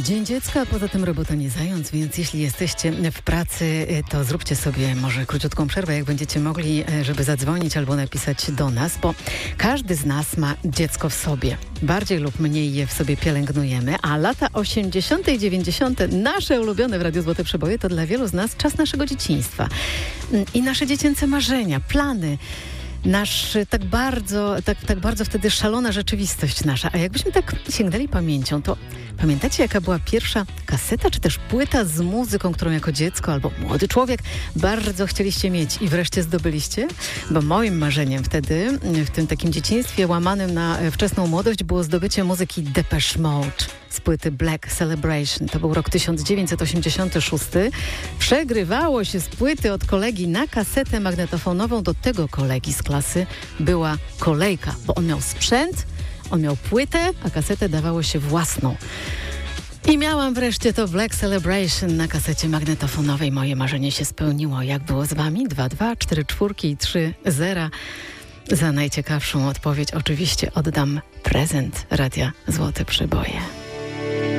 Dzień Dziecka, a poza tym robota nie zając, więc jeśli jesteście w pracy, to zróbcie sobie może króciutką przerwę, jak będziecie mogli, żeby zadzwonić albo napisać do nas, bo każdy z nas ma dziecko w sobie. Bardziej lub mniej je w sobie pielęgnujemy, a lata 80. i 90. nasze ulubione w Radiu Złote Przeboje to dla wielu z nas czas naszego dzieciństwa. I nasze dziecięce marzenia, plany. Nasz tak bardzo wtedy szalona rzeczywistość nasza. A jakbyśmy tak sięgnęli pamięcią, to pamiętacie, jaka była pierwsza kaseta, czy też płyta z muzyką, którą jako dziecko albo młody człowiek bardzo chcieliście mieć i wreszcie zdobyliście? Bo moim marzeniem wtedy, w tym takim dzieciństwie łamanym na wczesną młodość, było zdobycie muzyki Depeche Mode z płyty Black Celebration. To był rok 1986. Przegrywało się z płyty od kolegi na kasetę magnetofonową. Do tego kolegi z klasy była kolejka, bo on miał sprzęt, on miał płytę, a kasetę dawało się własną. I miałam wreszcie to Black Celebration na kasecie magnetofonowej. Moje marzenie się spełniło. Jak było z wami? 2-2-4-4 i 3-0. Za najciekawszą odpowiedź oczywiście oddam prezent Radia Złote Przeboje.